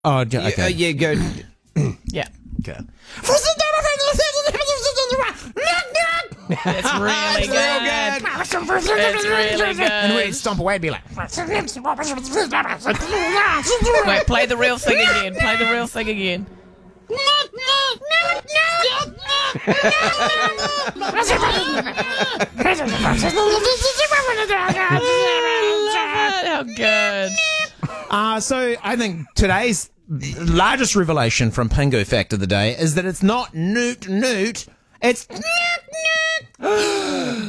Oh, okay. Yeah, go. Yeah. Okay. It's really good. It's really good. And we'd stomp away and be like, Wait, play the real thing again. Play the real thing again. How good. So I think today's largest revelation from Pingu Fact of the Day is that it's not newt, it's